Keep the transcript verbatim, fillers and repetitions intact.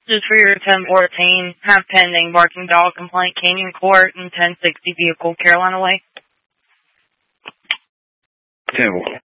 Just for your ten fourteen, have pending barking dog complaint, Canyon Court and ten sixty vehicle, Carolina Way. ten